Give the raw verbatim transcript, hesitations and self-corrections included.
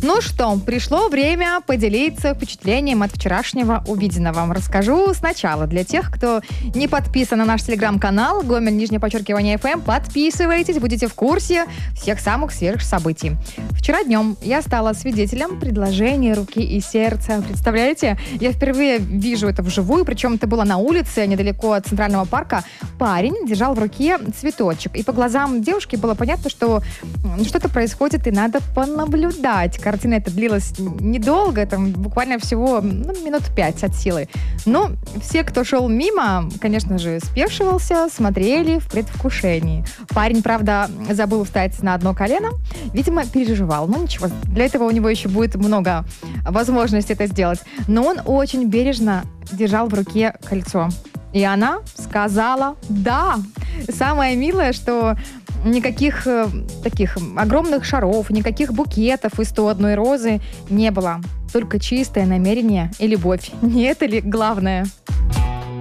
Ну что, пришло время поделиться впечатлением от вчерашнего увиденного. Расскажу сначала. Для тех, кто не подписан на наш телеграм-канал Гомель, нижнее подчеркивание эф эм, подписывайтесь, будете в курсе всех самых свежих событий. Вчера днем я стала свидетелем предложения руки и сердца. Представляете? Я впервые вижу это вживую, причем это было на улице, недалеко от Центрального парка. Парень держал в руке цветочек, и по глазам девушки было понятно, что что-то происходит, и надо понаблюдать. Картина эта длилась недолго, там буквально всего ну, минут пять от силы. Но все, кто шел мимо, конечно же, спешивался, смотрели в предвкушении. Парень, правда, забыл встать на одно колено, видимо, переживал. Ну ничего, для этого у него еще будет много возможностей это сделать. Но он очень бережно держал в руке кольцо. И она сказала «да». Самое милое, что никаких э, таких огромных шаров, никаких букетов из сто одной розы не было. Только чистое намерение и любовь. Не это ли главное?